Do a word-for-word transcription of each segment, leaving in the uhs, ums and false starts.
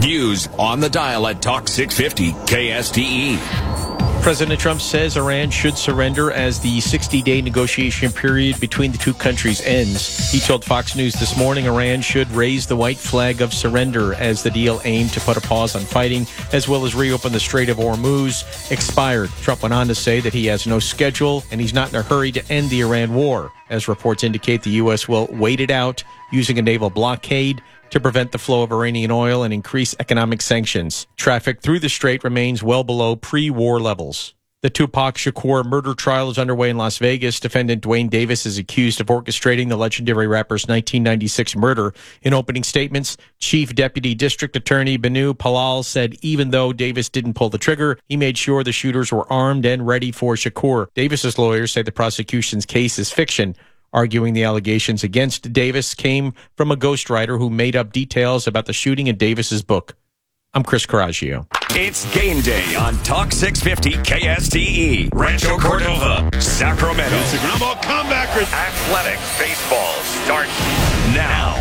Views on the dial at Talk six fifty K S T E. President Trump says Iran should surrender as the sixty-day negotiation period between the two countries ends. He told Fox News this morning Iran should raise the white flag of surrender as the deal aimed to put a pause on fighting as well as reopen the Strait of Hormuz expired. Trump went on to say that he has no schedule and he's not in a hurry to end the Iran war. As reports indicate, the U S will wait it out using a naval blockade to prevent the flow of Iranian oil and increase economic sanctions. Traffic through the strait remains well below pre-war levels. The Tupac Shakur murder trial is underway in Las Vegas. Defendant Dwayne Davis is accused of orchestrating the legendary rapper's nineteen ninety-six murder. In opening statements, Chief Deputy District Attorney Benu Palal said even though Davis didn't pull the trigger, he made sure the shooters were armed and ready for Shakur. Davis's lawyers say the prosecution's case is fiction, arguing the allegations against Davis came from a ghostwriter who made up details about the shooting in Davis's book. I'm Chris Coraggio. It's game day on Talk six fifty K S T E. Rancho Cordova, Sacramento. It's a ground ball comebacker. Athletic baseball starts now.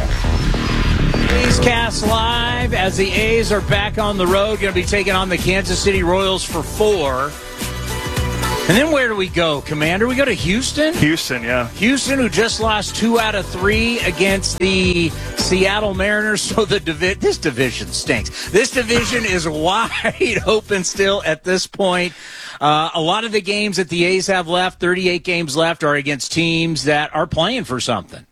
A's Cast live as the A's are back on the road. Going to be taking on the Kansas City Royals for four. And then where do we go, Commander? We go to Houston? Houston, yeah. Houston, who just lost two out of three against the Seattle Mariners. So the divi- this division stinks. This division is wide open still at this point. Uh, a lot of the games that the A's have left, thirty-eight games left, are against teams that are playing for something.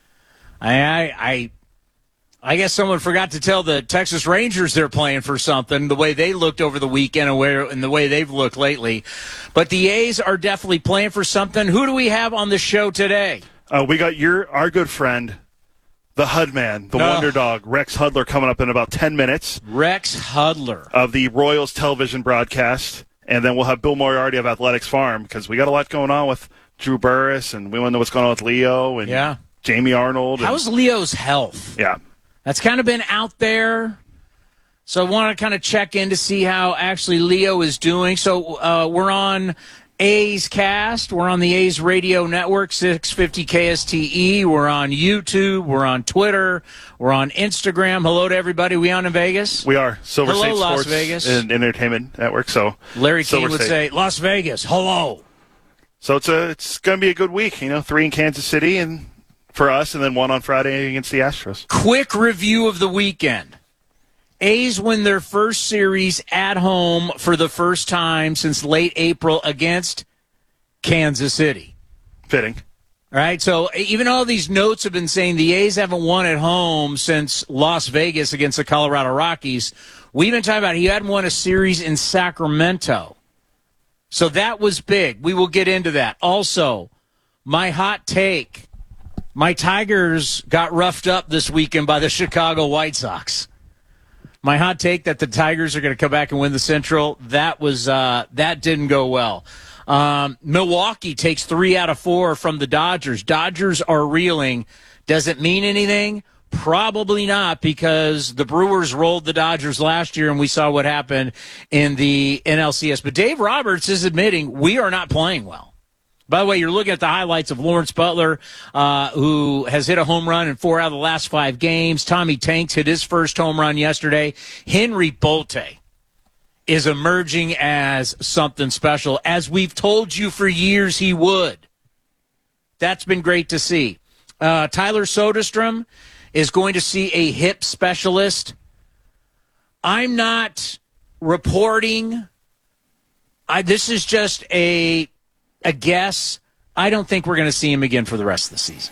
I, I, I I guess someone forgot to tell the Texas Rangers they're playing for something, the way they looked over the weekend and, where, and the way they've looked lately. But the A's are definitely playing for something. Who do we have on the show today? Uh, we got your our good friend, the Hud Man, the Oh. Wonder Dog, Rex Hudler, coming up in about ten minutes. Rex Hudler. Of the Royals television broadcast. And then we'll have Bill Moriarty of Athletics Farm, because we got a lot going on with Drew Burris, and we want to know what's going on with Leo and Yeah. Jamie Arnold. And, How's Leo's health? Yeah. That's kind of been out there. So I want to kind of check in to see how actually Leo is doing. So uh, we're on A's Cast. We're on the A's Radio Network, six fifty K S T E. We're on YouTube. We're on Twitter. We're on Instagram. Hello to everybody. We on in Vegas? We are. Silver Hello, State Las Sports Vegas. and Entertainment Network. So Larry Silver King would State. say, Las Vegas, hello. So it's a it's going to be a good week. You know, three in Kansas City and for us, and then one on Friday against the Astros. Quick review of the weekend. A's win their first series at home for the first time since late April against Kansas City. Fitting. All right, so even all these notes have been saying the A's haven't won at home since Las Vegas against the Colorado Rockies. We've been talking about he hadn't won a series in Sacramento. So that was big. We will get into that. Also, my hot take. My Tigers got roughed up this weekend by the Chicago White Sox. My hot take that the Tigers are going to come back and win the Central, that was uh, that didn't go well. Um, Milwaukee takes three out of four from the Dodgers. Dodgers are reeling. Does it mean anything? Probably not, because the Brewers rolled the Dodgers last year, and we saw what happened in the N L C S. But Dave Roberts is admitting we are not playing well. By the way, you're looking at the highlights of Lawrence Butler, uh, who has hit a home run in four out of the last five games. Tommy Tanks hit his first home run yesterday. Henry Bolte is emerging as something special, as we've told you for years he would. That's been great to see. Uh, Tyler Soderstrom is going to see a hip specialist. I'm not reporting. I, this is just a... a guess. I don't think we're going to see him again for the rest of the season.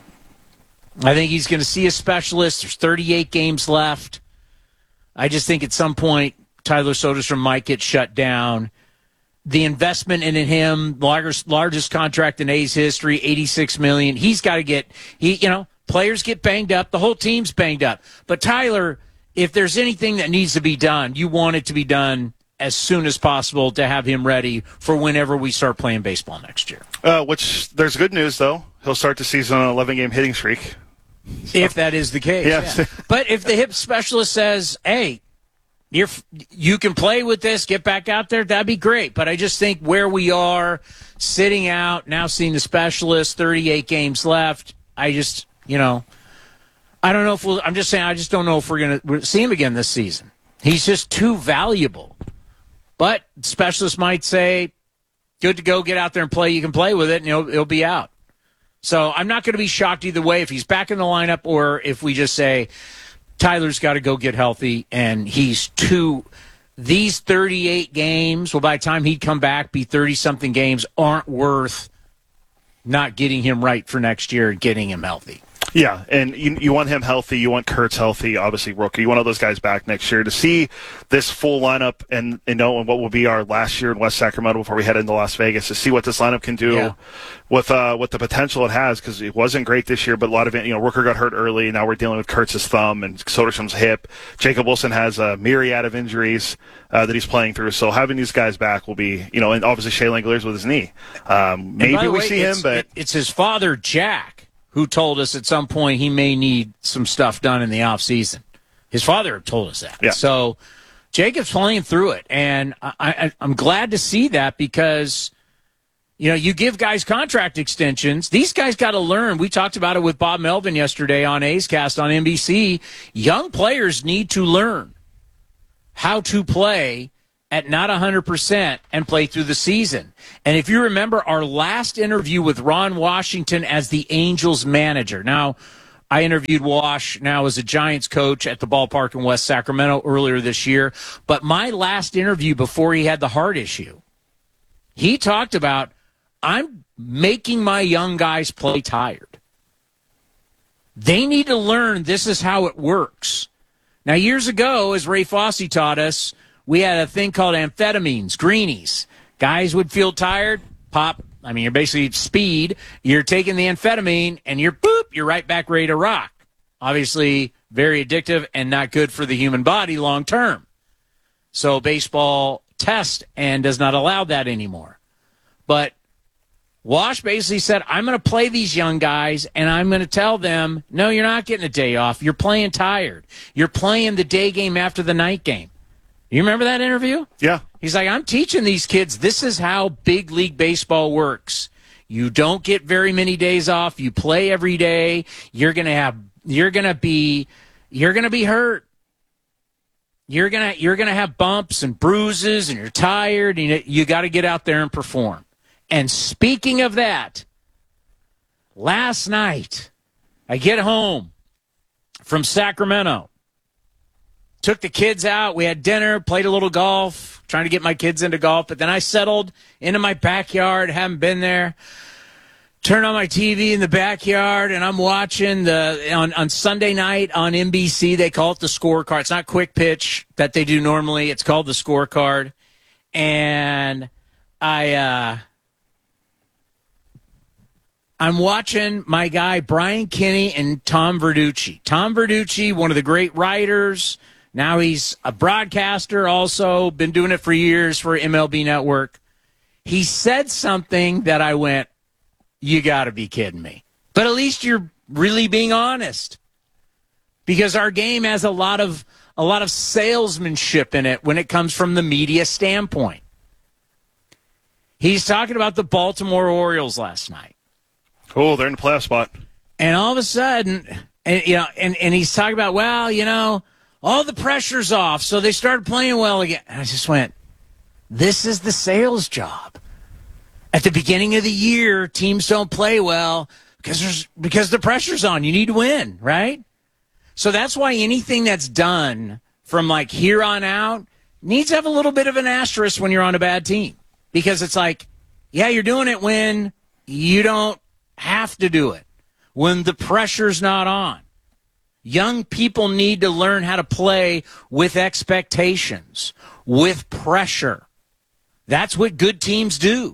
I think he's going to see a specialist. There's thirty-eight games left. I just think at some point Tyler Soderstrom might get shut down. The investment in him, largest, largest contract in A's history, eighty-six million dollars. He's got to get, he, you know, players get banged up. The whole team's banged up. But Tyler, if there's anything that needs to be done, you want it to be done as soon as possible to have him ready for whenever we start playing baseball next year. Uh, which, there's good news, though. He'll start the season on an eleven-game hitting streak. So. If that is the case. Yeah. Yeah. But if the hip specialist says, hey, you're, you can play with this, get back out there, that'd be great. But I just think where we are, sitting out, now seeing the specialist, thirty-eight games left, I just, you know, I don't know if we'll, I'm just saying, I just don't know if we're going to see him again this season. He's just too valuable. But specialists might say, good to go, get out there and play. You can play with it, and he'll, he'll be out. So I'm not going to be shocked either way if he's back in the lineup or if we just say Tyler's got to go get healthy, and he's too – these thirty-eight games, well, by the time he'd come back, be thirty-something games, aren't worth not getting him right for next year and getting him healthy. Yeah, and you, you want him healthy. You want Kurtz healthy, obviously rookie. You want all those guys back next year to see this full lineup and, and know what will be our last year in West Sacramento before we head into Las Vegas, to see what this lineup can do yeah. with uh, with the potential it has, because it wasn't great this year, but a lot of it, you know, Rooker got hurt early. Now we're dealing with Kurtz's thumb and Soderstrom's hip. Jacob Wilson has a myriad of injuries uh, that he's playing through. So having these guys back will be, you know, and obviously Shea Langoliers with his knee. Um, maybe we way, see him, but it, it's his father, Jack, who told us at some point he may need some stuff done in the offseason. His father told us that. Yeah. So Jacob's playing through it, and I, I, I'm glad to see that because, you know, you give guys contract extensions. These guys got to learn. We talked about it with Bob Melvin yesterday on A's Cast on N B C. Young players need to learn how to play at not one hundred percent and play through the season. And if you remember our last interview with Ron Washington as the Angels manager. Now, I interviewed Wash now as a Giants coach at the ballpark in West Sacramento earlier this year. But my last interview before he had the heart issue, he talked about, I'm making my young guys play tired. They need to learn this is how it works. Now, years ago, as Ray Fosse taught us, we had a thing called amphetamines, greenies. Guys would feel tired, pop. I mean, you're basically speed. You're taking the amphetamine, and you're boop, you're right back ready to rock. Obviously, very addictive and not good for the human body long term. So baseball tests and does not allow that anymore. But Wash basically said, I'm going to play these young guys, and I'm going to tell them, no, you're not getting a day off. You're playing tired. You're playing the day game after the night game. You remember that interview? yeah. He's like, I'm teaching these kids this is how big league baseball works. You don't get very many days off. You play every day. You're gonna have you're gonna be you're gonna be hurt. You're gonna you're gonna have bumps and bruises, and you're tired, and you, you got to get out there and perform. And speaking of that, last night I get home from Sacramento. Took the kids out. We had dinner, played a little golf, trying to get my kids into golf. But then I settled into my backyard, haven't been there. Turned on my T V in the backyard, and I'm watching the on, on Sunday night on N B C. They call it the scorecard. It's not quick pitch that they do normally. It's called the scorecard. And I, uh, I'm watching my guy Brian Kinney and Tom Verducci. Tom Verducci, one of the great writers. Now he's a broadcaster also, been doing it for years for M L B Network. He said something that I went, you got to be kidding me. But at least you're really being honest. Because our game has a lot of a lot of salesmanship in it when it comes from the media standpoint. He's talking about the Baltimore Orioles last night. Oh, they're in the playoff spot. And all of a sudden, and you know, and, and he's talking about, well, you know, all the pressure's off, so they started playing well again. And I just went, this is the sales job. At the beginning of the year, teams don't play well because there's because the pressure's on. You need to win, right? So that's why anything that's done from like here on out needs to have a little bit of an asterisk when you're on a bad team. Because it's like, yeah, you're doing it when you don't have to do it, when the pressure's not on. Young people need to learn how to play with expectations, with pressure. That's what good teams do.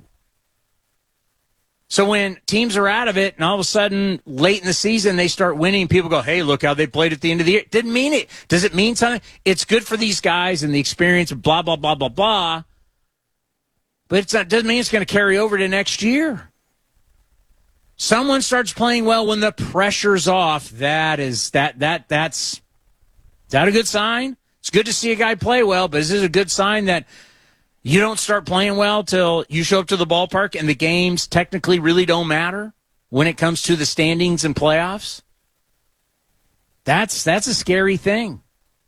So when teams are out of it and all of a sudden late in the season they start winning, people go, hey, look how they played at the end of the year. Didn't mean it. Does it mean something? It's good for these guys and the experience of blah, blah, blah, blah, blah. But it's not, doesn't mean it's going to carry over to next year. Someone starts playing well when the pressure's off. That is that that that's is that a good sign? It's good to see a guy play well, but is this a good sign that you don't start playing well till you show up to the ballpark and the games technically really don't matter when it comes to the standings and playoffs? That's that's a scary thing.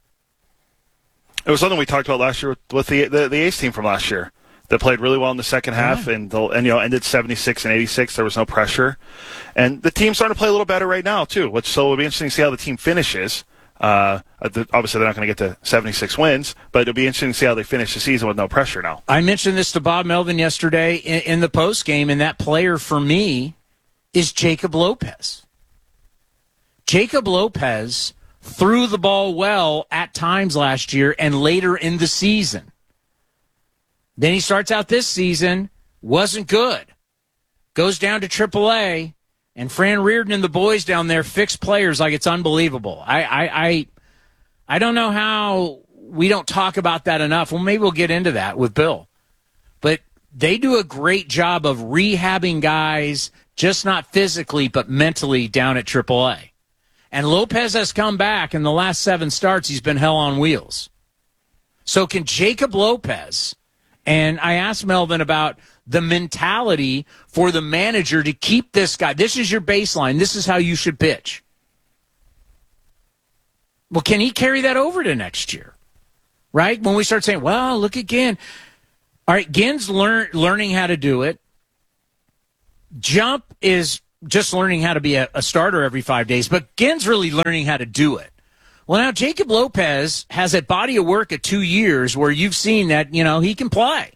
It was something we talked about last year with, with the, the the Ace team from last year that played really well in the second half yeah. and and you know ended seventy-six and eighty-six. There was no pressure, and the team's starting to play a little better right now too. Which so it'll be interesting to see how the team finishes. Uh, obviously, they're not going to get to seventy-six wins, but it'll be interesting to see how they finish the season with no pressure now. I mentioned this to Bob Melvin yesterday in, in the post game, and that player for me is Jacob Lopez. Jacob Lopez threw the ball well at times last year and later in the season. Then he starts out this season, wasn't good. Goes down to triple A, and Fran Reardon and the boys down there fix players like it's unbelievable. I, I, I, I don't know how we don't talk about that enough. Well, maybe we'll get into that with Bill. But they do a great job of rehabbing guys, just not physically, but mentally down at triple A. And Lopez has come back in the last seven starts. He's been hell on wheels. So can Jacob Lopez, and I asked Melvin about the mentality for the manager to keep this guy. This is your baseline. This is how you should pitch. Well, can he carry that over to next year? Right? When we start saying, well, look at Ginn. All right, Ginn's learn, learning how to do it. Jump is just learning how to be a, a starter every five days, but Ginn's really learning how to do it. Well, now Jacob Lopez has a body of work of two years where you've seen that, you know, he can play.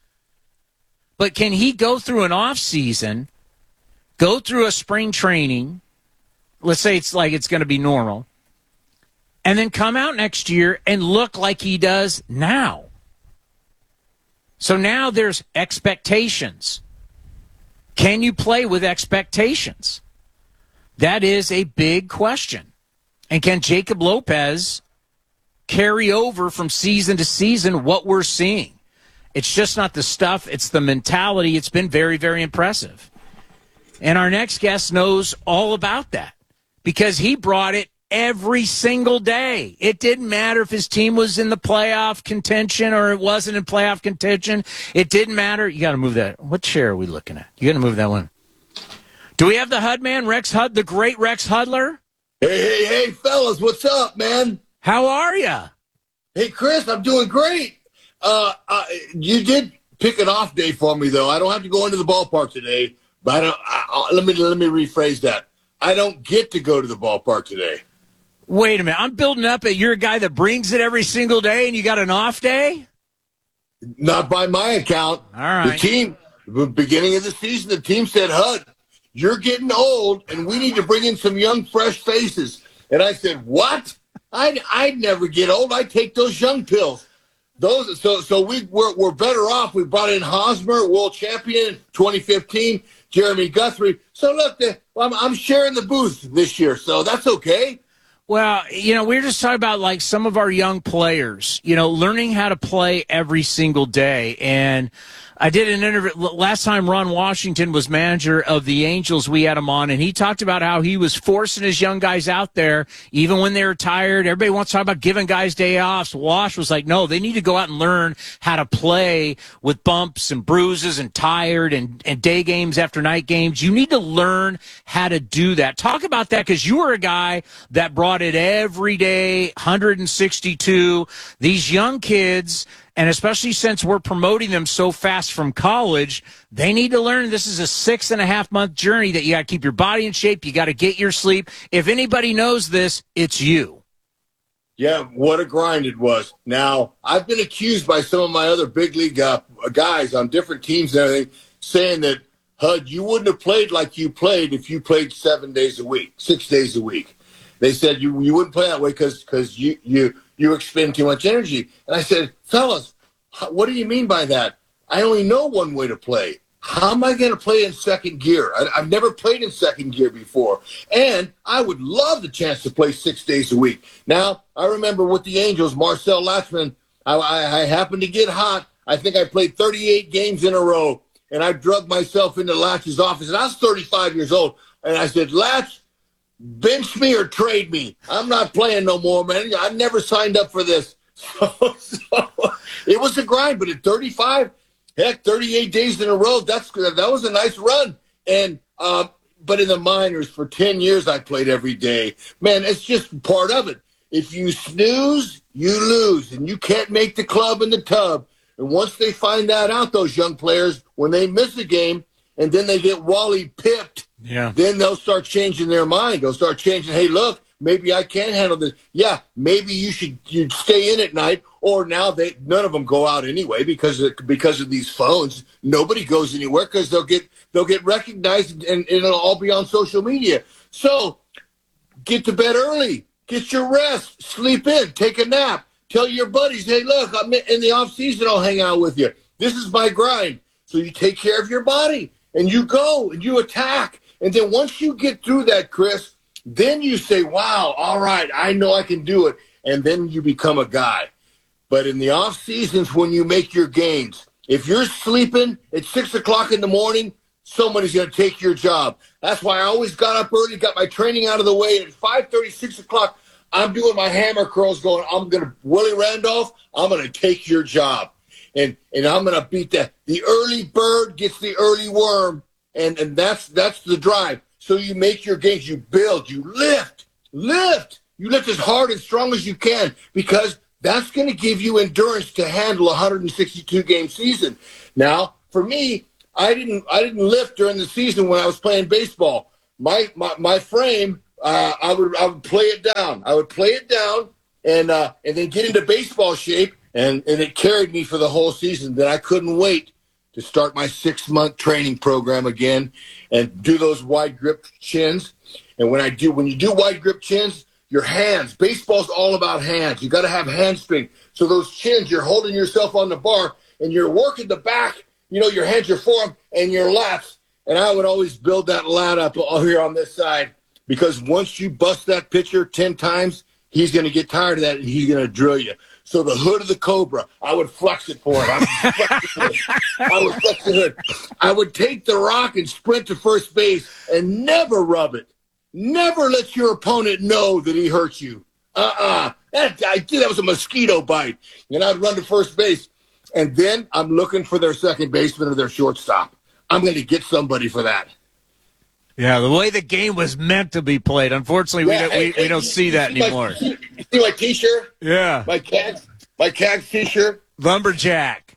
But can he go through an off season, go through a spring training, let's say it's like it's going to be normal, and then come out next year and look like he does now? So now there's expectations. Can you play with expectations? That is a big question. And can Jacob Lopez carry over from season to season what we're seeing? It's just not the stuff, it's the mentality. It's been very, very impressive. And our next guest knows all about that because he brought it every single day. It didn't matter if his team was in the playoff contention or it wasn't in playoff contention. It didn't matter. You got to move that. What chair are we looking at? You got to move that one. Do we have the Hud man, Rex Hud, the great Rex Hudler? Hey, hey, hey, fellas, what's up, man? How are you? Hey, Chris, I'm doing great. Uh, uh, you did pick an off day for me, though. I don't have to go into the ballpark today, but I don't, I, I, let me let me rephrase that. I don't get to go to the ballpark today. Wait a minute. I'm building up at you're a guy that brings it every single day and you got an off day? Not by my account. All right. The team, the beginning of the season, the team said, Hud, you're getting old and we need to bring in some young, fresh faces. And I said, what? I'd, I'd never get old. I take those young pills. Those So so we, we're, we're better off. We brought in Hosmer, world champion, twenty fifteen, Jeremy Guthrie. So look, the, I'm, I'm sharing the booth this year, so that's okay. Well, you know, we were just talking about like some of our young players, you know, learning how to play every single day. And I did an interview last time Ron Washington was manager of the Angels. We had him on, and he talked about how he was forcing his young guys out there, even when they were tired. Everybody wants to talk about giving guys day offs. Wash was like, no, they need to go out and learn how to play with bumps and bruises and tired and, and day games after night games. You need to learn how to do that. Talk about that, because you were a guy that brought it every day, one hundred sixty-two. These young kids, and especially since we're promoting them so fast from college, they need to learn this is a six and a half month journey that you got to keep your body in shape. You got to get your sleep. If anybody knows this, it's you. Yeah, what a grind it was. Now, I've been accused by some of my other big league uh, guys on different teams and everything, saying that, Hud, you wouldn't have played like you played if you played seven days a week, six days a week. They said you you wouldn't play that way because because you, you, you expend too much energy. And I said, fellas, what do you mean by that? I only know one way to play. How am I going to play in second gear? I, I've never played in second gear before. And I would love the chance to play six days a week. Now, I remember with the Angels, Marcel Latzman, I, I, I happened to get hot. I think I played thirty-eight games in a row. And I drugged myself into Latch's office. And I was thirty-five years old. And I said, Latch, bench me or trade me. I'm not playing no more, man. I never signed up for this. So, so it was a grind, but at thirty-five, heck, thirty-eight days in a row, that's that was a nice run. And uh, but in the minors for ten years, I played every day. Man, it's just part of it. If you snooze, you lose, and you can't make the club in the tub. And once they find that out, those young players, when they miss a game and then they get Wally pipped, yeah. then they'll start changing their mind. They'll start changing, hey, look, maybe I can handle this. Yeah, maybe you should you stay in at night. Or now they none of them go out anyway because of, because of these phones. Nobody goes anywhere because they'll get they'll get recognized and, and it'll all be on social media. So get to bed early, get your rest, sleep in, take a nap. Tell your buddies, hey, look, I'm in the off season. I'll hang out with you. This is my grind. So you take care of your body and you go and you attack. And then once you get through that, Chris, then you say, wow, all right, I know I can do it. And then you become a guy. But in the off seasons, when you make your gains, if you're sleeping at six o'clock in the morning, somebody's going to take your job. That's why I always got up early, got my training out of the way. And at five thirty, six o'clock, I'm doing my hammer curls going, I'm going to, Willie Randolph, I'm going to take your job. And and I'm going to beat that. The early bird gets the early worm. And, and that's that's the drive. So you make your gains. You build. You lift. Lift. You lift as hard and strong as you can because that's going to give you endurance to handle a one hundred sixty-two game season. Now, for me, I didn't I didn't lift during the season when I was playing baseball. My my, my frame, uh, I would I would play it down. I would play it down and uh, and then get into baseball shape, and, and it carried me for the whole season. Then I couldn't wait to start my six-month training program again and do those wide grip chins. And when I do, when you do wide grip chins, your hands, baseball's all about hands. You got to have hand strength. So those chins, you're holding yourself on the bar and you're working the back, you know, your hands, your forearm, and your lats. And I would always build that lat up here on this side because once you bust that pitcher ten times, he's going to get tired of that and he's going to drill you. So the hood of the Cobra, I would flex it for him. I would flex the hood. I would flex the hood. I would take the rock and sprint to first base and never rub it. Never let your opponent know that he hurt you. Uh-uh. That, I did, that was a mosquito bite. And I'd run to first base. And then I'm looking for their second baseman or their shortstop. I'm going to get somebody for that. Yeah, the way the game was meant to be played. Unfortunately, Yeah, we, don't, we, hey, we don't you, see you that see anymore. My, you see my T-shirt? Yeah. My Cags, my Cags T-shirt? Lumberjack.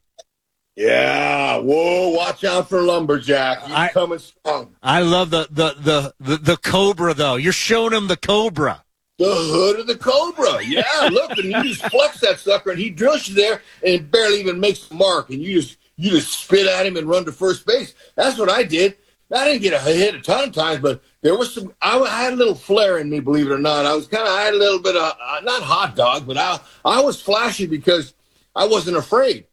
Yeah. Whoa, watch out for Lumberjack. He's I, coming strong. I love the, the, the, the, the Cobra, though. You're showing him the Cobra. The hood of the Cobra. Yeah, look, and you just flex that sucker, and he drills you there, and it barely even makes a mark, and you just you just spit at him and run to first base. That's what I did. I didn't get a hit a ton of times, but there was some. I had a little flair in me, believe it or not. I was kind of I had a little bit of uh, not hot dog, but I I was flashy because I wasn't afraid.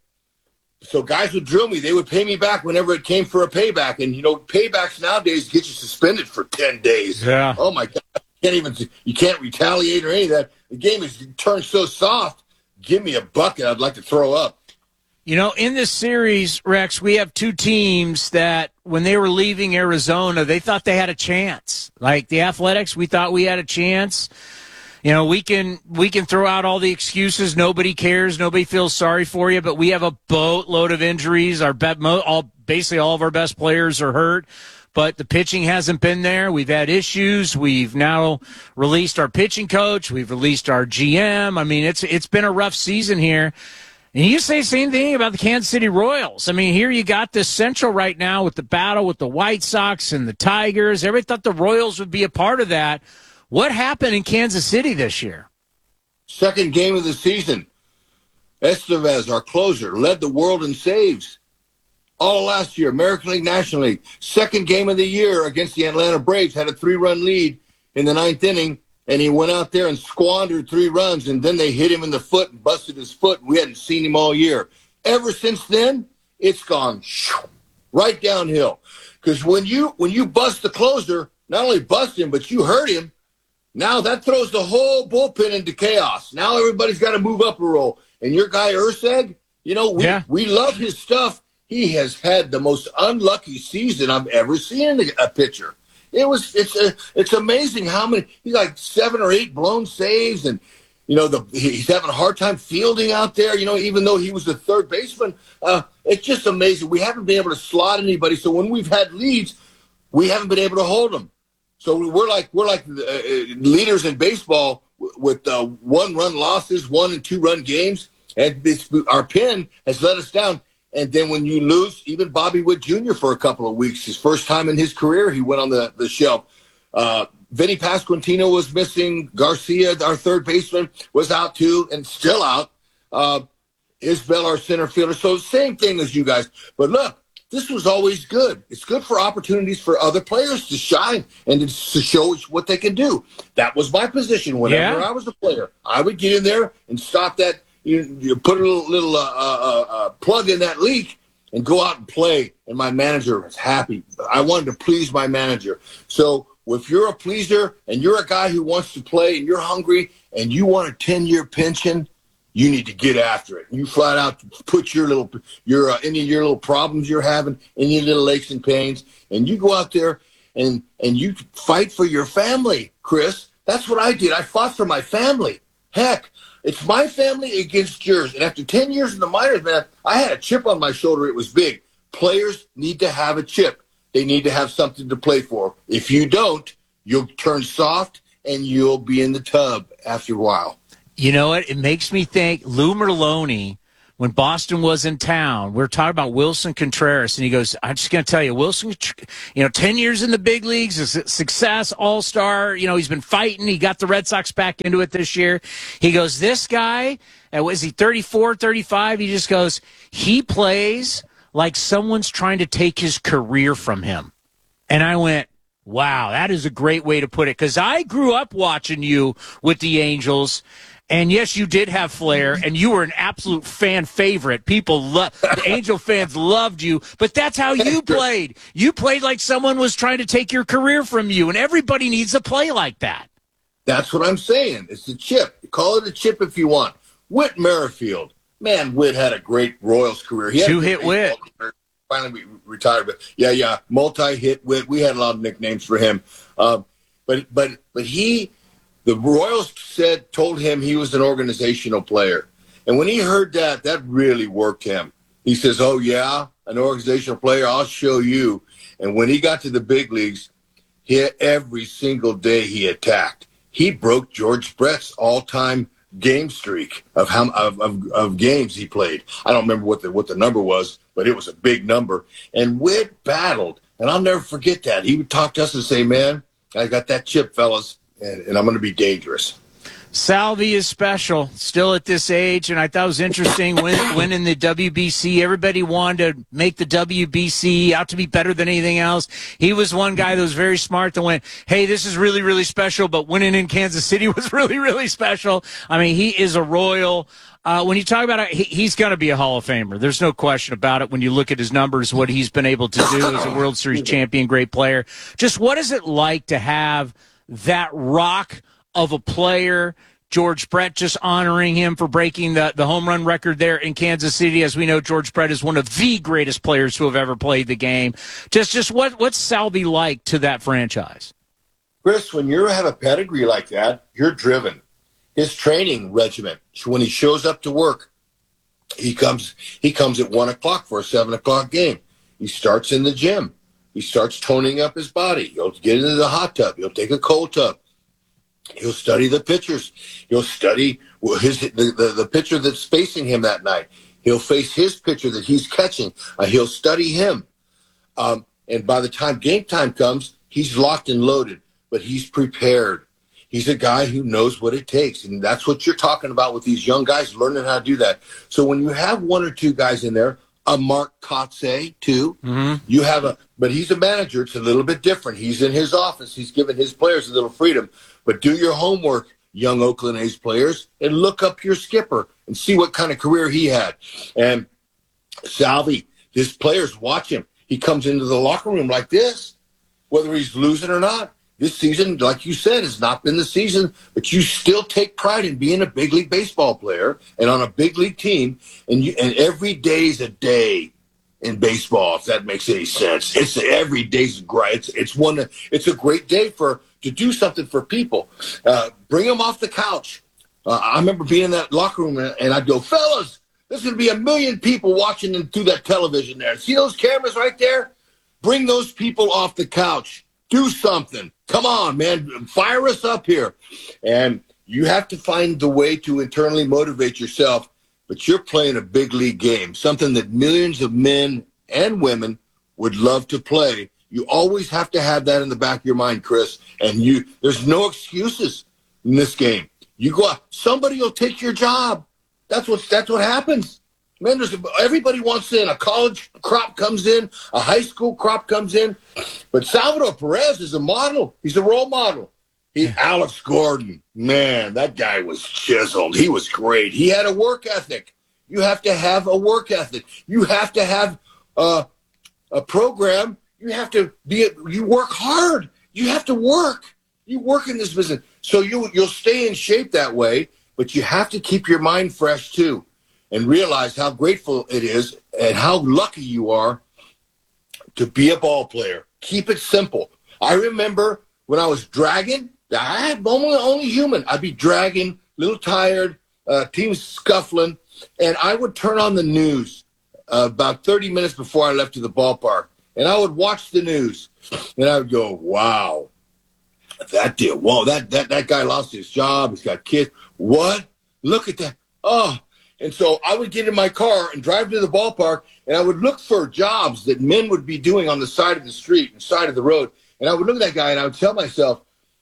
So guys would drill me. They would pay me back whenever it came for a payback, and you know paybacks nowadays get you suspended for ten days. Yeah. Oh my God. You can't even you can't retaliate or any of that. The game has turned so soft. Give me a bucket. I'd like to throw up. You know, in this series, Rex, we have two teams that when they were leaving Arizona, they thought they had a chance. Like the Athletics, we thought we had a chance. You know, we can we can throw out all the excuses. Nobody cares. Nobody feels sorry for you. But we have a boatload of injuries. Our be- all basically all of our best players are hurt. But the pitching hasn't been there. We've had issues. We've now released our pitching coach. We've released our G M. I mean, it's it's been a rough season here. And you say the same thing about the Kansas City Royals. I mean, here you got this Central right now with the battle with the White Sox and the Tigers. Everybody thought the Royals would be a part of that. What happened in Kansas City this year? Second game of the season. Estevez, our closer, led the world in saves. All last year, American League, National League. Second game of the year against the Atlanta Braves, had a three-run lead in the ninth inning, and he went out there and squandered three runs, and then they hit him in the foot and busted his foot. We hadn't seen him all year. Ever since then, it's gone right downhill. Because when you when you bust the closer, not only bust him, but you hurt him, now that throws the whole bullpen into chaos. Now everybody's got to move up a roll. And your guy, Urseg, you know, we, yeah. we love his stuff. He has had the most unlucky season I've ever seen in a pitcher. It was it's a, it's amazing how many he's like seven or eight blown saves, and you know the he's having a hard time fielding out there. You know, even though he was the third baseman, uh, it's just amazing. We haven't been able to slot anybody. So when we've had leads, we haven't been able to hold them. So we're like we're like uh, leaders in baseball with uh, one-run losses, one and two-run games, and this, our pen has let us down. And then when you lose, even Bobby Witt Junior for a couple of weeks, his first time in his career, he went on the, the shelf. Uh, Vinny Pasquantino was missing. Garcia, our third baseman, was out too and still out. Uh, Isbell, our center fielder. So same thing as you guys. But look, this was always good. It's good for opportunities for other players to shine and to show what they can do. That was my position whenever Yeah. I was a player. I would get in there and stop that. You, you put a little, little uh, uh, uh, plug in that leak and go out and play. And my manager was happy. I wanted to please my manager. So if you're a pleaser and you're a guy who wants to play and you're hungry and you want a ten-year pension, you need to get after it. You flat out put your little, your uh, any of your little problems you're having, any little aches and pains, and you go out there and and you fight for your family, Chris. That's what I did. I fought for my family. Heck, it's my family against yours. And after ten years in the minors, man, I had a chip on my shoulder. It was big. Players need to have a chip. They need to have something to play for. If you don't, you'll turn soft and you'll be in the tub after a while. You know what? It makes me think Lou Merlone, when Boston was in town, we were talking about Wilson Contreras, and he goes, I'm just going to tell you, Wilson, you know, ten years in the big leagues, a success, all-star, you know, he's been fighting. He got the Red Sox back into it this year. He goes, this guy, uh, is he thirty-four, thirty-five? He just goes, he plays like someone's trying to take his career from him. And I went, wow, that is a great way to put it, because I grew up watching you with the Angels. And yes, you did have flair, and you were an absolute fan favorite. People love the Angel fans loved you, but that's how you played. You played like someone was trying to take your career from you, and everybody needs to play like that. That's what I'm saying. It's a chip. Call it a chip if you want. Whit Merrifield, man, Whit had a great Royals career. He had Two-hit Whit. Finally retired, but yeah, yeah, multi-hit Whit. We had a lot of nicknames for him, um, but but but he. The Royals said, told him he was an organizational player. And when he heard that, that really worked him. He says, oh, yeah, an organizational player, I'll show you. And when he got to the big leagues, he, every single day he attacked. He broke George Brett's all-time game streak of how of, of, of games he played. I don't remember what the what the number was, but it was a big number. And Whit battled. And I'll never forget that. He would talk to us and say, man, I got that chip, fellas. And, and I'm going to be dangerous. Salvi is special, still at this age, and I thought it was interesting when winning the W B C. Everybody wanted to make the W B C out to be better than anything else. He was one guy that was very smart that went, hey, this is really, really special, but winning in Kansas City was really, really special. I mean, he is a Royal. Uh, when you talk about it, he, he's going to be a Hall of Famer. There's no question about it when you look at his numbers, what he's been able to do as a World Series champion, great player. Just what is it like to have that rock of a player, George Brett just honoring him for breaking the, the home run record there in Kansas City? As we know, George Brett is one of the greatest players to have ever played the game. Just just what what's Salvi like to that franchise? Chris, when you have a pedigree like that, you're driven. His training regimen, when he shows up to work, he comes he comes at one o'clock for a seven o'clock game. He starts in the gym. He starts toning up his body. He'll get into the hot tub. He'll take a cold tub. He'll study the pitchers. He'll study his the, the, the pitcher that's facing him that night. He'll face his pitcher that he's catching. Uh, he'll study him. Um, and by the time game time comes, he's locked and loaded, but he's prepared. He's a guy who knows what it takes. And that's what you're talking about with these young guys, learning how to do that. So when you have one or two guys in there, a Mark Kotsay, too. Mm-hmm. You have a, but he's a manager. It's a little bit different. He's in his office. He's giving his players a little freedom. But do your homework, young Oakland A's players, and look up your skipper and see what kind of career he had. And Salvi, his players watch him. He comes into the locker room like this, whether he's losing or not. This season, like you said, has not been the season, but you still take pride in being a big league baseball player and on a big league team, and you, and every day's a day in baseball, if that makes any sense. It's every day's great. It's it's one. It's a great day for to do something for people. Uh, bring them off the couch. Uh, I remember being in that locker room, and, and I'd go, fellas, there's going to be a million people watching them through that television there. See those cameras right there? Bring those people off the couch. Do something. Come on, man. Fire us up here. And you have to find the way to internally motivate yourself, but you're playing a big league game, something that millions of men and women would love to play. You always have to have that in the back of your mind, Chris. And you, there's no excuses in this game. You go out, somebody will take your job. That's what that's what happens. Man, there's, everybody wants in. A college crop comes in, a high school crop comes in. But Salvador Perez is a model. He's a role model. He, Alex Gordon, man, that guy was chiseled. He was great. He had a work ethic. You have to have a work ethic. You have to have a, a program. You have to be. You work hard. You have to work. You work in this business, so you you'll stay in shape that way. But you have to keep your mind fresh too, and realize how grateful it is and how lucky you are to be a ball player. Keep it simple. I remember when I was dragging. I am only, only human. I'd be dragging, a little tired, uh, team scuffling, and I would turn on the news uh, about thirty minutes before I left to the ballpark, and I would watch the news, and I would go, wow, that deal, whoa, that, that, that guy lost his job, he's got kids, what? Look at that, oh. And so I would get in my car and drive to the ballpark, and I would look for jobs that men would be doing on the side of the street and side of the road, and I would look at that guy, and I would tell myself,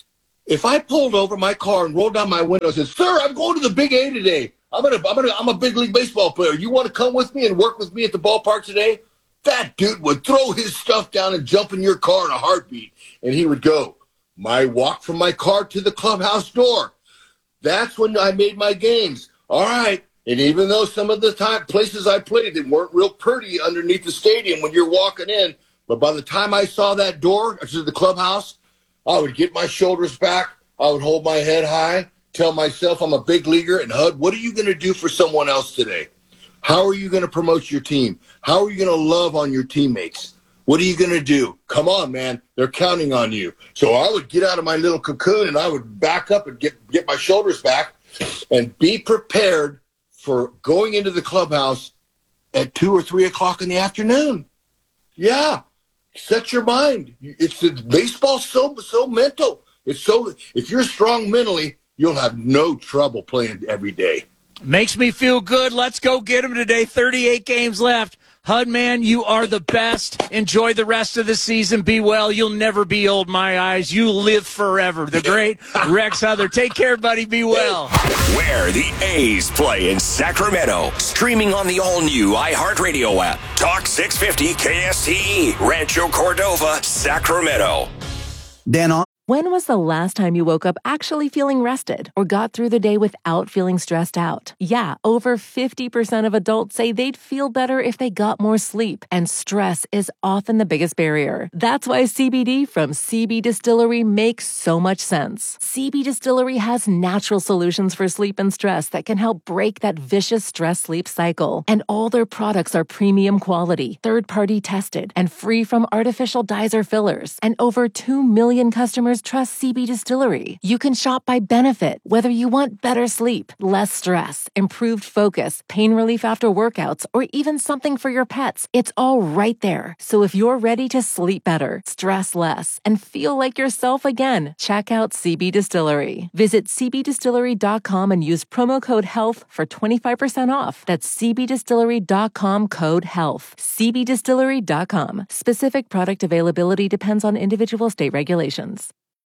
if I pulled over my car and rolled down my window and said, "Sir, I'm going to the Big A today. I'm gonna, I'm gonna, I'm a big league baseball player. You want to come with me and work with me at the ballpark today?" That dude would throw his stuff down and jump in your car in a heartbeat, and he would go. My walk from my car to the clubhouse door. That's when I made my gains. All right, and even though some of the time places I played, they weren't real pretty underneath the stadium when you're walking in, but by the time I saw that door to the clubhouse, I would get my shoulders back. I would hold my head high, tell myself I'm a big leaguer. And, Hud, what are you going to do for someone else today? How are you going to promote your team? How are you going to love on your teammates? What are you going to do? Come on, man. They're counting on you. So I would get out of my little cocoon, and I would back up and get, get my shoulders back and be prepared for going into the clubhouse at two or three o'clock in the afternoon. Yeah. Set your mind. It's baseball's so so mental. It's so if you're strong mentally, you'll have no trouble playing every day. Makes me feel good. Let's go get them today. thirty-eight games left. Hud, man, you are the best. Enjoy the rest of the season. Be well. You'll never be old, my eyes. You live forever. The great Rex Huther. Take care, buddy. Be well. Where the A's play in Sacramento. Streaming on the all-new iHeartRadio app. Talk six fifty K S T E. Rancho Cordova, Sacramento. Dan, on. When was the last time you woke up actually feeling rested or got through the day without feeling stressed out? Yeah, over fifty percent of adults say they'd feel better if they got more sleep, and stress is often the biggest barrier. That's why C B D from C B Distillery makes so much sense. C B Distillery has natural solutions for sleep and stress that can help break that vicious stress-sleep cycle. And all their products are premium quality, third-party tested, and free from artificial dyes or fillers. And over two million customers trust C B Distillery. You can shop by benefit, whether you want better sleep, less stress, improved focus, pain relief after workouts, or even something for your pets. It's all right there. So if you're ready to sleep better, stress less, and feel like yourself again, check out C B Distillery. Visit c b distillery dot com and use promo code HEALTH for twenty-five percent off. That's c b distillery dot com code HEALTH. c b distillery dot com. Specific product availability depends on individual state regulations.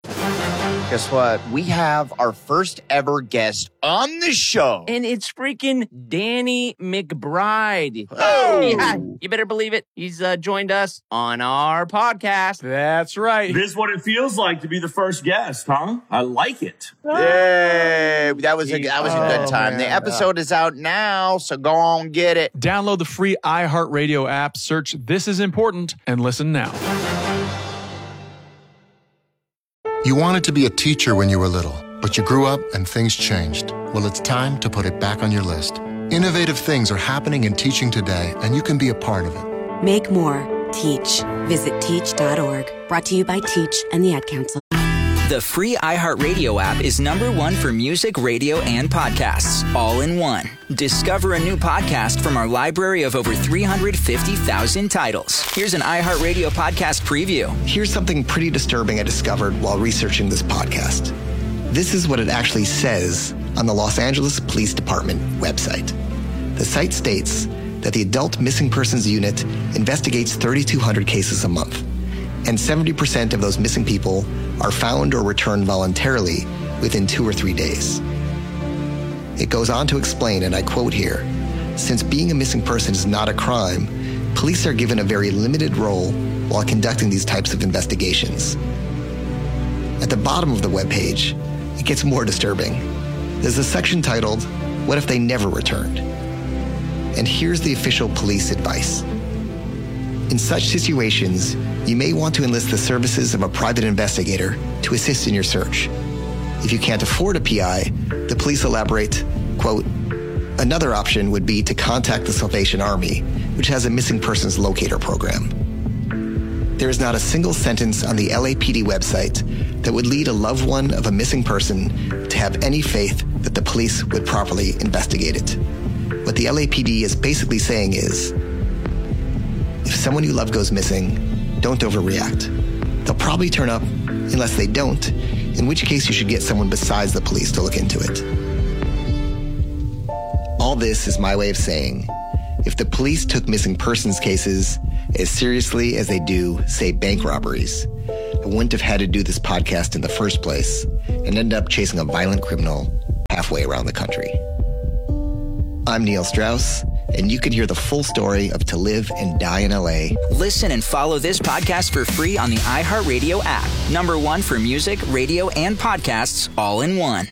Guess what? We have our first ever guest on the show. And it's freaking Danny McBride. Oh! Yeah, you better believe it. He's uh, joined us on our podcast. That's right. This is what it feels like to be the first guest, huh? I like it. Yay! That was a that was a good time. man. The episode is out now, so go on get it. Download the free iHeartRadio app, search This Is Important, and listen now. You wanted to be a teacher when you were little, but you grew up and things changed. Well, it's time to put it back on your list. Innovative things are happening in teaching today, and you can be a part of it. Make more. Teach. Visit teach dot org. Brought to you by Teach and the Ad Council. The free iHeartRadio app is number one for music, radio, and podcasts, all in one. Discover a new podcast from our library of over three hundred fifty thousand titles. Here's an iHeartRadio podcast preview. Here's something pretty disturbing I discovered while researching this podcast. This is what it actually says on the Los Angeles Police Department website. The site states that the Adult Missing Persons Unit investigates thirty-two hundred cases a month, and seventy percent of those missing people are found or returned voluntarily within two or three days. It goes on to explain, and I quote here, since being a missing person is not a crime, police are given a very limited role while conducting these types of investigations. At the bottom of the webpage, it gets more disturbing. There's a section titled, What If They Never Returned? And here's the official police advice. In such situations, you may want to enlist the services of a private investigator to assist in your search. If you can't afford a P I, the police elaborate, quote, another option would be to contact the Salvation Army, which has a missing persons locator program. There is not a single sentence on the L A P D website that would lead a loved one of a missing person to have any faith that the police would properly investigate it. What the L A P D is basically saying is, if someone you love goes missing, don't overreact. They'll probably turn up unless they don't, in which case you should get someone besides the police to look into it. All this is my way of saying, if the police took missing persons cases as seriously as they do, say, bank robberies, I wouldn't have had to do this podcast in the first place and end up chasing a violent criminal halfway around the country. I'm Neil Strauss, and you can hear the full story of To Live and Die in L A. Listen and follow this podcast for free on the iHeartRadio app. Number one for music, radio, and podcasts, all in one.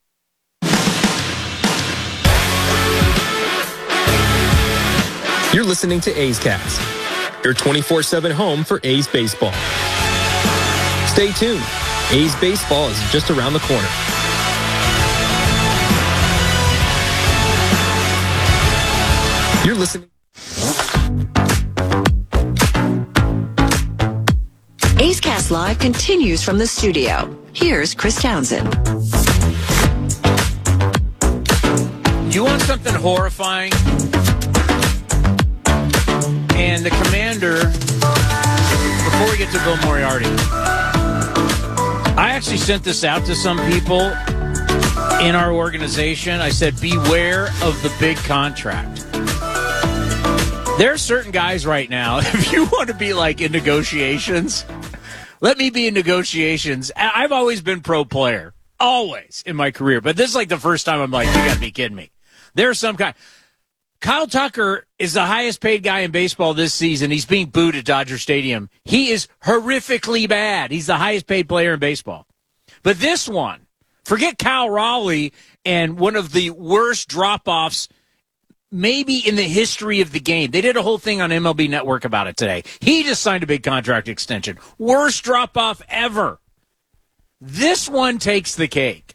You're listening to A's Cast, your twenty-four seven home for A's baseball. Stay tuned. A's baseball is just around the corner. You're listening. A's Cast Live continues from the studio. Here's Chris Townsend. You want something horrifying? And the commander, before we get to Bill Moriarty, I actually sent this out to some people in our organization. I said, beware of the big contract. There are certain guys right now, if you want to be like in negotiations, let me be in negotiations. I've always been pro player, always in my career. But this is like the first time I'm like, you got to be kidding me. There's some guy. Kyle Tucker is the highest paid guy in baseball this season. He's being booed at Dodger Stadium. He is horrifically bad. He's the highest paid player in baseball. But this one, forget Cal Raleigh and one of the worst drop-offs maybe in the history of the game. They did a whole thing on M L B Network about it today. He just signed a big contract extension. Worst drop-off ever. This one takes the cake.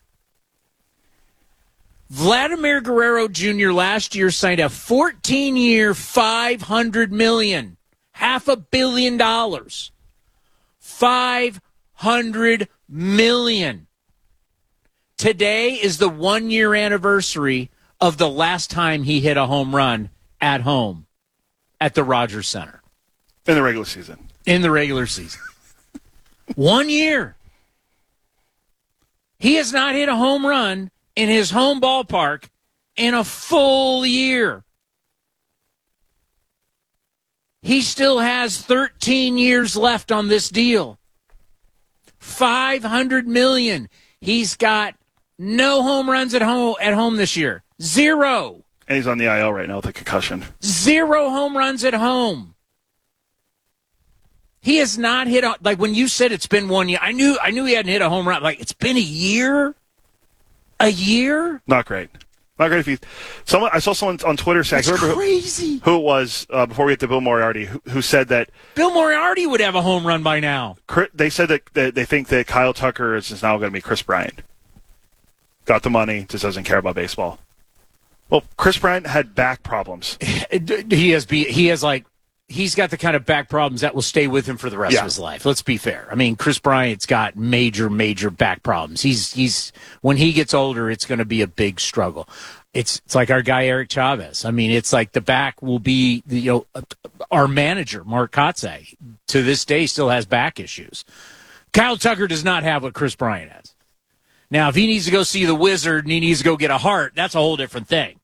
Vladimir Guerrero Junior last year signed a fourteen-year, five hundred million dollars, half a billion dollars. five hundred million dollars. Today is the one-year anniversary of the last time he hit a home run at home at the Rogers Center. In the regular season. In the regular season. One year. He has not hit a home run in his home ballpark in a full year. He still has thirteen years left on this deal. five hundred million dollars. He's got no home runs at home at home this year. Zero. And he's on the I L right now with a concussion. Zero home runs at home. He has not hit a, like when you said it's been one year. I knew I knew he hadn't hit a home run. Like it's been a year. A year? Not great. Not great if he. Someone I saw someone on Twitter say, That's I remember crazy. Who, who it was uh, before we get to Bill Moriarty, who, who said that Bill Moriarty would have a home run by now. They said that, that they think that Kyle Tucker is, is now going to be Chris Bryant. Got the money, just doesn't care about baseball. Well, Chris Bryant had back problems. He has be he has like he's got the kind of back problems that will stay with him for the rest yeah. of his life. Let's be fair. I mean, Chris Bryant's got major, major back problems. He's he's when he gets older, it's going to be a big struggle. It's it's like our guy Eric Chavez. I mean, it's like the back will be, you know, our manager Mark Kotze to this day still has back issues. Kyle Tucker does not have what Chris Bryant has. Now, if he needs to go see the Wizard and he needs to go get a heart, that's a whole different thing.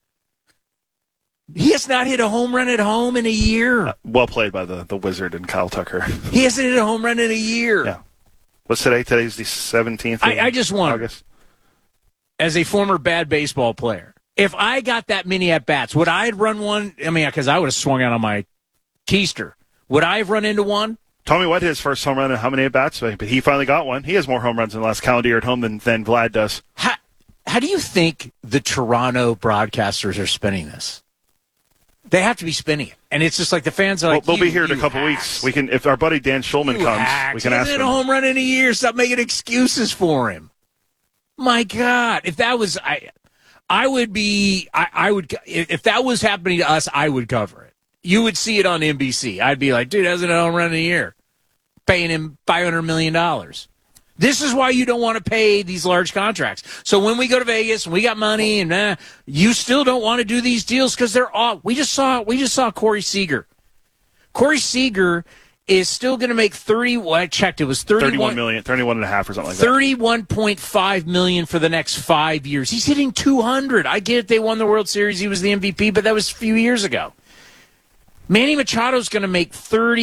He has not hit a home run at home in a year. Uh, well played by the, the Wizard and Kyle Tucker. He hasn't hit a home run in a year. Yeah. What's today? Today's the seventeenth. I, I just wonder, August. As a former bad baseball player, if I got that many at-bats, would I have run one? I mean, because I would have swung out on my keister. Would I have run into one? Tommy White hit his first home run and how many at-bats? But he finally got one. He has more home runs in the last calendar year at home than, than Vlad does. How, how do you think the Toronto broadcasters are spinning this? They have to be spinning it. And it's just like the fans are like, well, they'll be here in you a couple hacks. weeks. We can, if our buddy Dan Schulman You comes, hacks. we can He ask hasn't him. hit a home run in a year. Stop making excuses for him. My God. If that was, I, I would be, I, I would, if that was happening to us, I would cover it. You would see it on N B C. I'd be like, dude, hasn't hit a home run in a year. Paying him five hundred million dollars. This is why you don't want to pay these large contracts. So when we go to Vegas and we got money and uh, you still don't want to do these deals because they're all. We just saw we just saw Corey Seager. Corey Seager is still going to make thirty. Well, I checked. It was thirty-one, thirty-one million, thirty-one and a half or something like that. thirty-one point five million for the next five years. He's hitting two hundred. I get it. They won the World Series. He was the M V P, but that was a few years ago. Manny Machado's going to make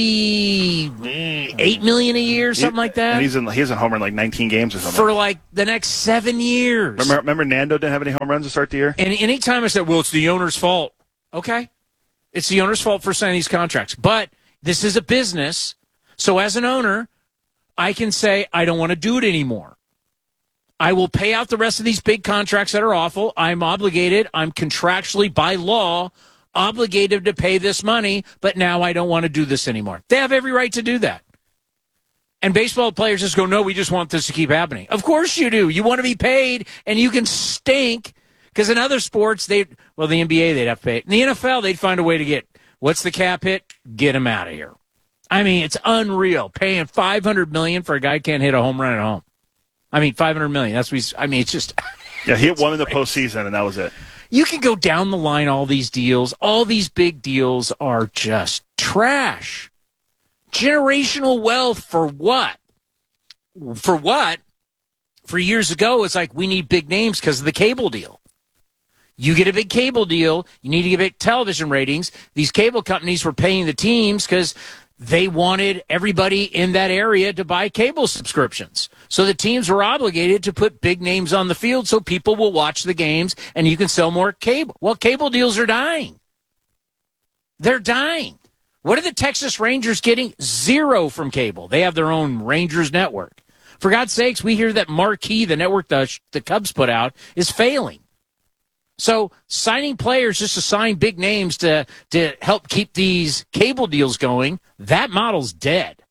thirty-eight million a year, something like that. And he's in he's in home run like nineteen games or something for like the next seven years. Remember, remember Nando didn't have any home runs to start the year. And anytime I said, "Well, it's the owner's fault," okay, it's the owner's fault for signing these contracts. But this is a business, so as an owner, I can say I don't want to do it anymore. I will pay out the rest of these big contracts that are awful. I'm obligated. I'm contractually by law obligated to pay this money, but now I don't want to do this anymore. They have every right to do that. And baseball players just go, no, we just want this to keep happening. Of course you do. You want to be paid, and you can stink, because in other sports, they well, the N B A, they'd have to pay it. In the N F L, they'd find a way to get, what's the cap hit? Get him out of here. I mean, it's unreal. Paying five hundred million dollars for a guy who can't hit a home run at home. I mean, five hundred million dollars. That's what I mean, it's just. Yeah, he hit one in the postseason, and that was it. You can go down the line, all these deals. All these big deals are just trash. Generational wealth for what? For what? For years ago, it's like we need big names because of the cable deal. You get a big cable deal, you need to get big television ratings. These cable companies were paying the teams because they wanted everybody in that area to buy cable subscriptions. So the teams were obligated to put big names on the field so people will watch the games and you can sell more cable. Well, cable deals are dying. They're dying. What are the Texas Rangers getting? Zero from cable. They have their own Rangers network. For God's sakes, we hear that Marquee, the network the, the Cubs put out, is failing. So signing players just to sign big names to, to help keep these cable deals going, that model's dead.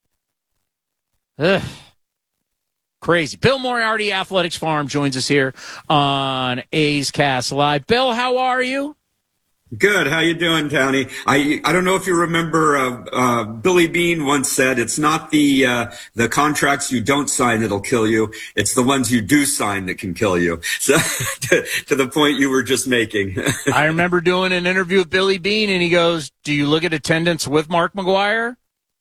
Ugh. Crazy. Bill Moriarty, Athletics Farm, joins us here on A's Cast Live. Bill, how are you? Good. How you doing, Tony? I I don't know if you remember, uh, uh, Billy Beane once said, it's not the uh, the contracts you don't sign that'll kill you. It's the ones you do sign that can kill you. So to, to the point you were just making. I remember doing an interview with Billy Beane, and he goes, do you look at attendance with Mark McGwire?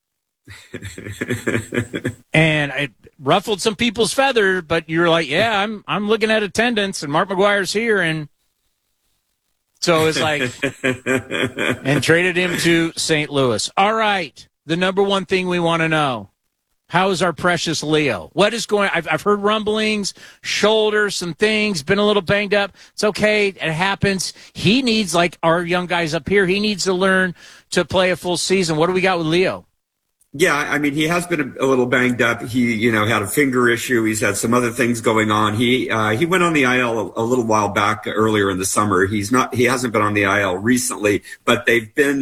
And it ruffled some people's feathers, but you're like, yeah, I'm I'm looking at attendance, and Mark McGwire's here, and so it's like, and traded him to Saint Louis. All right, the number one thing we want to know, how is our precious Leo? What is going, I've, I've heard rumblings, shoulder, some things, been a little banged up. It's okay, it happens. He needs, like our young guys up here, he needs to learn to play a full season. What do we got with Leo? Yeah, I mean, he has been a little banged up. He, you know, had a finger issue. He's had some other things going on. He, uh, he went on the I L a, a little while back earlier in the summer. He's not, he hasn't been on the I L recently, but they've been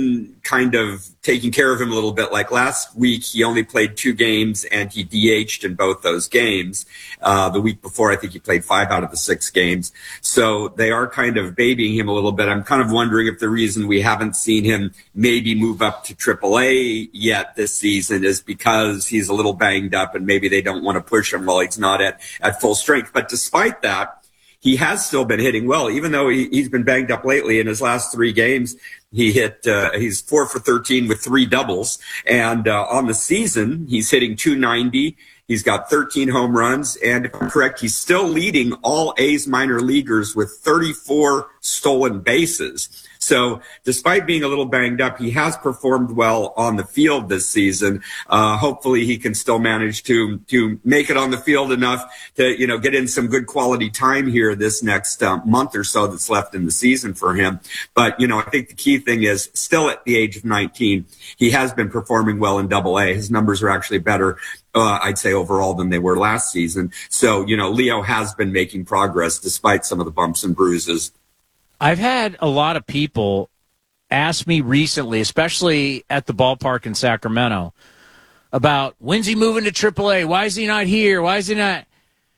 kind of taking care of him a little bit. Like last week, he only played two games and he D H'd in both those games. Uh, the week before, I think he played five out of the six games. So they are kind of babying him a little bit. I'm kind of wondering if the reason we haven't seen him maybe move up to triple A yet this season is because he's a little banged up and maybe they don't want to push him while he's not at, at full strength. But despite that, he has still been hitting well, even though he, he's been banged up lately. In his last three games, he hit, uh, he's four for thirteen with three doubles. And uh, on the season, he's hitting two ninety. He's got thirteen home runs. And if I'm correct, he's still leading all A's minor leaguers with thirty-four stolen bases. So despite being a little banged up, he has performed well on the field this season. Uh, hopefully he can still manage to, to make it on the field enough to, you know, get in some good quality time here this next uh, month or so that's left in the season for him. But, you know, I think the key thing is still at the age of nineteen, he has been performing well in double A. His numbers are actually better, uh, I'd say overall than they were last season. So, you know, Leo has been making progress despite some of the bumps and bruises. I've had a lot of people ask me recently, especially at the ballpark in Sacramento, about when's he moving to triple A? Why is he not here? Why is he not?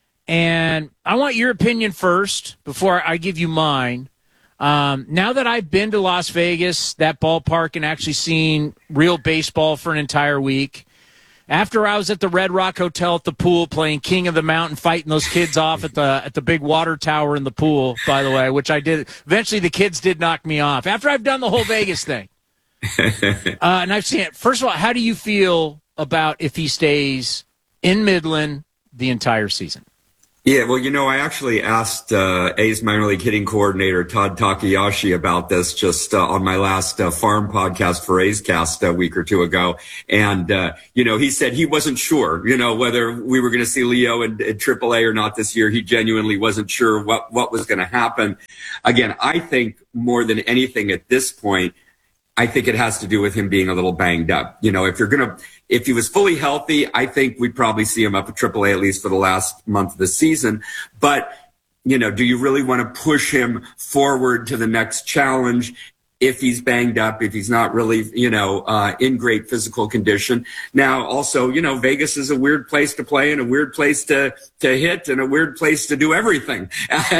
And I want your opinion first before I give you mine. Um, now that I've been to Las Vegas, that ballpark, and actually seen real baseball for an entire week, after I was at the Red Rock Hotel at the pool playing King of the Mountain, fighting those kids off at the at the big water tower in the pool, by the way, which I did. Eventually, the kids did knock me off after I've done the whole Vegas thing. uh, and I've seen it. First of all, how do you feel about if he stays in Midland the entire season? Yeah, well, you know, I actually asked uh, A's minor league hitting coordinator Todd Takayashi about this just uh, on my last uh, farm podcast for A's Cast a week or two ago. And, uh, you know, he said he wasn't sure, you know, whether we were going to see Leo in, in triple A or not this year. He genuinely wasn't sure what, what was going to happen. Again, I think more than anything at this point, I think it has to do with him being a little banged up. You know, if you're going to, if he was fully healthy, I think we'd probably see him up at triple A at least for the last month of the season. But, you know, do you really want to push him forward to the next challenge if he's banged up, if he's not really, you know, uh, in great physical condition? Now, also, you know, Vegas is a weird place to play and a weird place to, to hit and a weird place to do everything,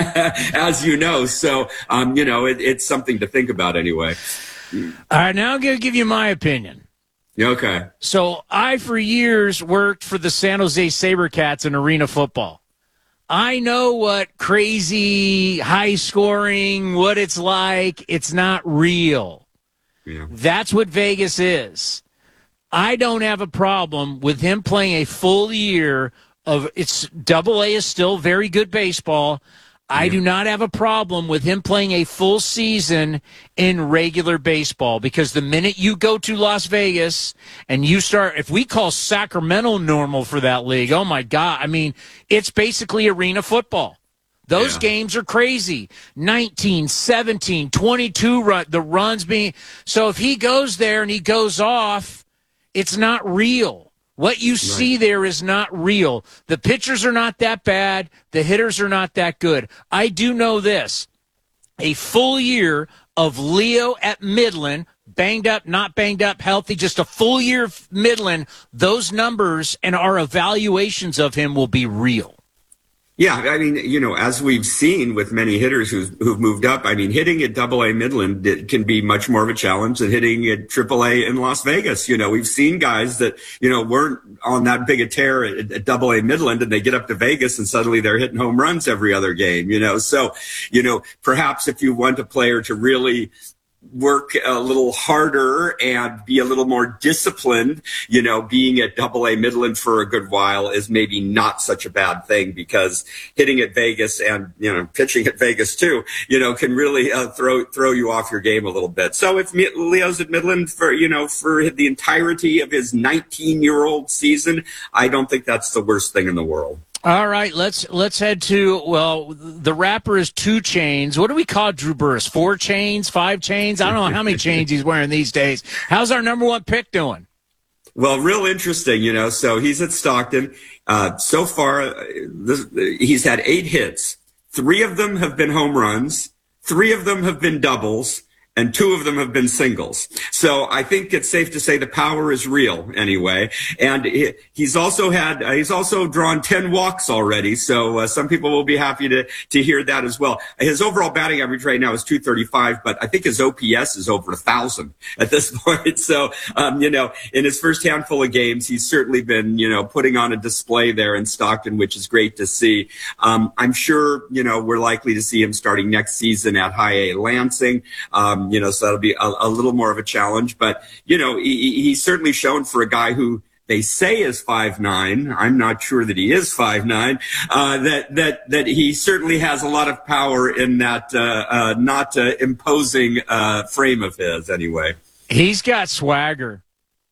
as you know. So, um, you know, it, it's something to think about anyway. All right, now I'm going to give you my opinion. Okay. So I, for years, worked for the San Jose SaberCats in arena football. I know what crazy, high-scoring, what it's like. It's not real. Yeah. That's what Vegas is. I don't have a problem with him playing a full year of – it's double A is still very good baseball. I do not have a problem with him playing a full season in regular baseball, because the minute you go to Las Vegas and you start, if we call Sacramento normal for that league, oh my God, I mean, it's basically arena football. Those yeah. games are crazy. nineteen, seventeen, twenty-two run, the runs being, so if he goes there and he goes off, it's not real. What you see right. there is not real. The pitchers are not that bad. The hitters are not that good. I do know this. A full year of Leo at Midland, banged up, not banged up, healthy, just a full year of Midland, those numbers and our evaluations of him will be real. Yeah, I mean, you know, as we've seen with many hitters who've, who've moved up, I mean, hitting at double A Midland it can be much more of a challenge than hitting at triple A in Las Vegas. You know, we've seen guys that, you know, weren't on that big a tear at, at double A Midland, and they get up to Vegas and suddenly they're hitting home runs every other game, you know. So, you know, perhaps if you want a player to really work a little harder and be a little more disciplined, you know, being at double A Midland for a good while is maybe not such a bad thing, because hitting at Vegas and, you know, pitching at Vegas too, you know, can really uh, throw, throw you off your game a little bit. So if Leo's at Midland for, you know, for the entirety of his nineteen year old season, I don't think that's the worst thing in the world. All right, let's let's head to, well, the rapper is two chains. What do we call Drew Burress? Four chains, five chains? I don't know how many chains he's wearing these days. How's our number one pick doing? Well, real interesting, you know. So he's at Stockton. Uh, so far, this, he's had eight hits. Three of them have been home runs. Three of them have been doubles. and two of them have been singles. So I think it's safe to say the power is real anyway. And he, he's also had, uh, he's also drawn ten walks already. So uh, some people will be happy to, to hear that as well. His overall batting average right now is two thirty-five, but I think his O P S is over a thousand at this point. So, um, you know, in his first handful of games, he's certainly been, you know, putting on a display there in Stockton, which is great to see. Um, I'm sure, you know, we're likely to see him starting next season at High A Lansing. Um, you know, so that'll be a, a little more of a challenge. But, you know, he, he's certainly shown for a guy who they say is five nine. I'm not sure that he is five nine. Uh, that that that he certainly has a lot of power in that uh, uh, not uh, imposing uh, frame of his. Anyway, he's got swagger.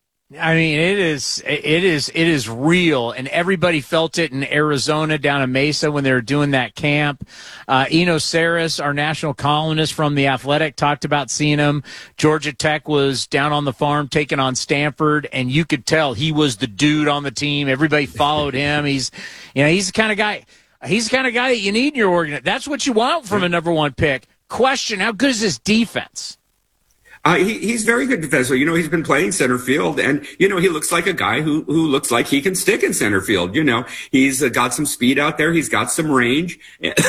I mean, it is it is it is real, and everybody felt it in Arizona down in Mesa when they were doing that camp. Uh, Eno Saris, our national columnist from The Athletic, talked about seeing him. Georgia Tech was down on the farm taking on Stanford, and you could tell he was the dude on the team. Everybody followed him. He's, you know, he's the kind of guy. He's the kind of guy that you need in your organ. That's what you want from a number one pick. Question: how good is this defense? Uh, he, he's very good defensively. You know, he's been playing center field, and, you know, he looks like a guy who, who looks like he can stick in center field. You know, he's uh, got some speed out there. He's got some range,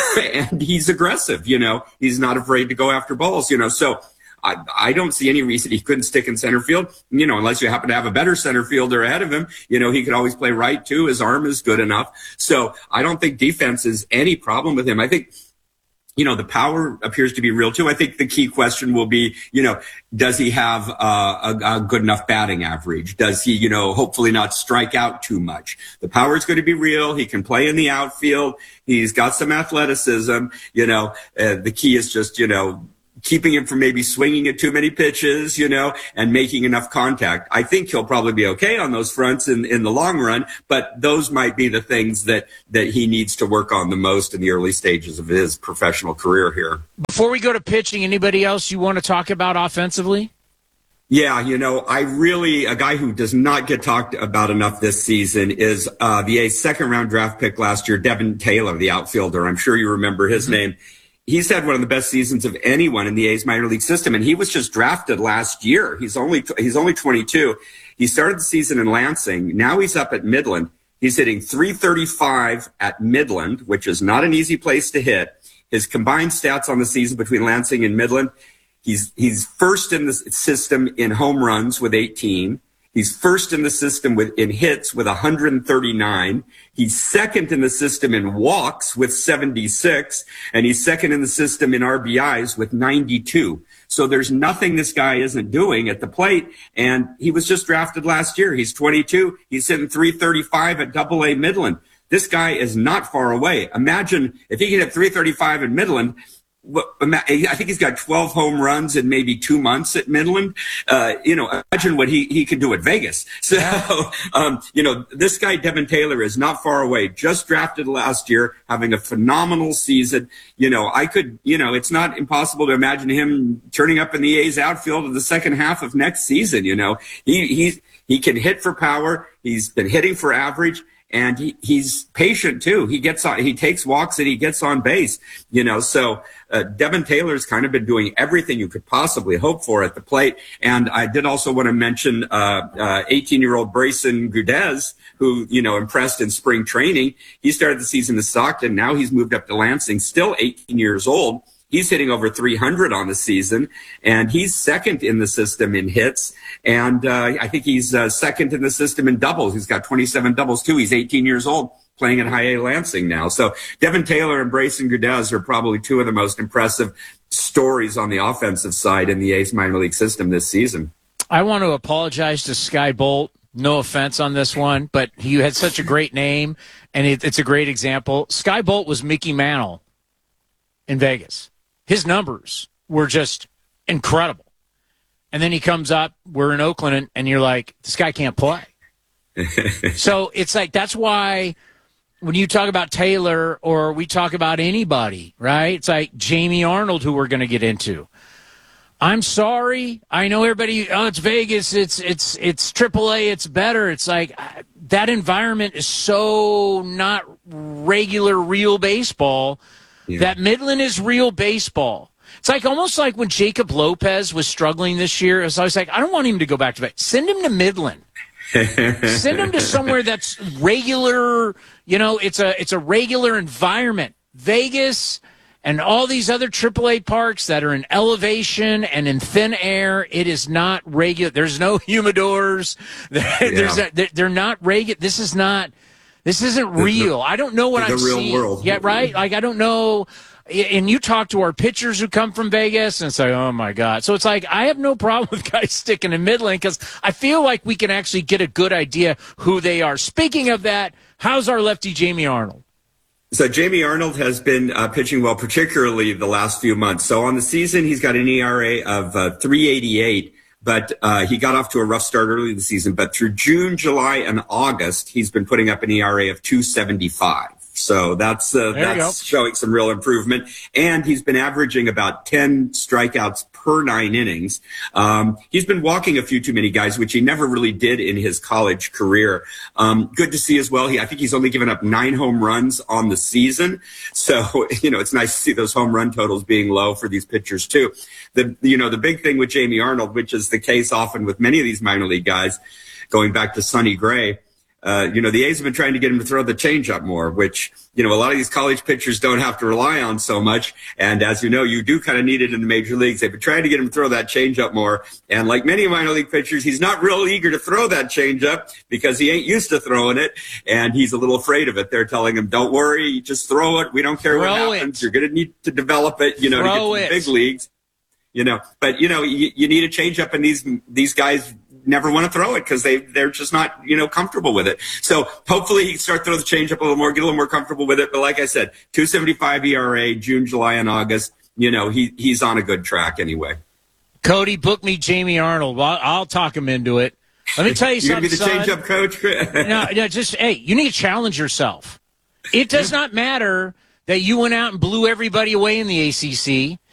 and he's aggressive. You know, he's not afraid to go after balls, you know. So I, I don't see any reason he couldn't stick in center field, you know, unless you happen to have a better center fielder ahead of him. You know, he could always play right, too. His arm is good enough. So I don't think defense is any problem with him. I think, you know, the power appears to be real, too. I think the key question will be, you know, does he have uh, a, a good enough batting average? Does he, you know, hopefully not strike out too much? The power is going to be real. He can play in the outfield. He's got some athleticism. You know, uh, the key is just, you know, keeping him from maybe swinging at too many pitches, you know, and making enough contact. I think he'll probably be okay on those fronts in, in the long run, but those might be the things that, that he needs to work on the most in the early stages of his professional career here. Before we go to pitching, anybody else you want to talk about offensively? Yeah, you know, I really, a guy who does not get talked about enough this season is uh, the A's second round draft pick last year, Devin Taylor, the outfielder. I'm sure you remember his mm-hmm. name. He's had one of the best seasons of anyone in the A's minor league system, and he was just drafted last year. He's only he's only twenty-two. He started the season in Lansing. Now he's up at Midland. He's hitting three thirty-five at Midland, which is not an easy place to hit. His combined stats on the season between Lansing and Midland, he's he's first in the system in home runs with eighteen. He's first in the system with in hits with one hundred thirty-nine. He's second in the system in walks with seventy-six. And he's second in the system in R B Is with ninety-two. So there's nothing this guy isn't doing at the plate. And he was just drafted last year. He's twenty-two. He's hitting three thirty-five at Double A Midland. This guy is not far away. Imagine if he could hit three thirty-five in Midland. I think he's got twelve home runs in maybe two months at Midland. Uh, you know, imagine what he, he could do at Vegas. So, yeah. um, you know, this guy, Devin Taylor, is not far away. Just drafted last year, having a phenomenal season. You know, I could, you know, it's not impossible to imagine him turning up in the A's outfield in the second half of next season. You know, he, he, he can hit for power. He's been hitting for average. And he, he's patient too. He gets on, he takes walks and he gets on base, you know, so, uh, Devin Taylor's kind of been doing everything you could possibly hope for at the plate. And I did also want to mention, uh, uh, eighteen year old Brayson Gudez, who, you know, impressed in spring training. He started the season in Stockton. Now he's moved up to Lansing, still eighteen years old. He's hitting over three hundred on the season, and he's second in the system in hits. And uh, I think he's uh, second in the system in doubles. He's got twenty-seven doubles, too. He's eighteen years old, playing at High A Lansing now. So Devin Taylor and Brayson Gudez are probably two of the most impressive stories on the offensive side in the A's minor league system this season. I want to apologize to Sky Bolt. No offense on this one, but he had such a great name, and it, it's a great example. Sky Bolt was Mickey Mantle in Vegas. His numbers were just incredible. And then he comes up, we're in Oakland, and, and you're like, this guy can't play. So it's like, that's why when you talk about Taylor or we talk about anybody, right? It's like Jamie Arnold, who we're going to get into. I'm sorry. I know everybody, oh, it's Vegas. It's, it's, it's triple A. It's better. It's like that environment is so not regular, real baseball. Yeah. That Midland is real baseball. It's like almost like when Jacob Lopez was struggling this year. I was like, I don't want him to go back to Vegas. Send him to Midland. Send him to somewhere that's regular. You know, it's a it's a regular environment. Vegas and all these other triple A parks that are in elevation and in thin air, it is not regular. There's no humidors. There's Yeah. a, they're not regular. This is not. This isn't real. I don't know what the I'm real seeing. world. Yeah, right. Like I don't know. And you talk to our pitchers who come from Vegas, and it's like, oh my God. So it's like I have no problem with guys sticking in Midland because I feel like we can actually get a good idea who they are. Speaking of that, how's our lefty Jamie Arnold? So Jamie Arnold has been uh, pitching well, particularly the last few months. So on the season, he's got an E R A of uh, three eighty-eight, but uh, he got off to a rough start early in the season. But through June, July, and August, he's been putting up an E R A of two seventy-five. So that's uh, that's showing some real improvement. And he's been averaging about ten strikeouts per nine innings. Um, he's been walking a few too many guys, which he never really did in his college career. Um, good to see as well. He, I think he's only given up nine home runs on the season. So, you know, it's nice to see those home run totals being low for these pitchers too. The, you know, the big thing with Jamie Arnold, which is the case often with many of these minor league guys, going back to Sonny Gray, Uh, you know, the A's have been trying to get him to throw the changeup more, which, you know, a lot of these college pitchers don't have to rely on so much. And as you know, you do kind of need it in the major leagues. They've been trying to get him to throw that changeup more. And like many minor league pitchers, he's not real eager to throw that changeup because he ain't used to throwing it. And he's a little afraid of it. They're telling him, don't worry, just throw it. We don't care Throw what happens. it. You're going to need to develop it, you know, Throw to get to it. the big leagues. You know, but, you know, you, you need a changeup, and these these guys never want to throw it because they, they're just not, you know, comfortable with it. So hopefully he can start throwing the changeup a little more, get a little more comfortable with it. But like I said, two seventy-five E R A, June, July, and August, you know, he he's on a good track anyway. Cody, book me Jamie Arnold. Well, I'll, I'll talk him into it. Let me tell you You're something, going to be the son. changeup coach? no, no, just, hey, you need to challenge yourself. It does not matter that you went out and blew everybody away in the A C C.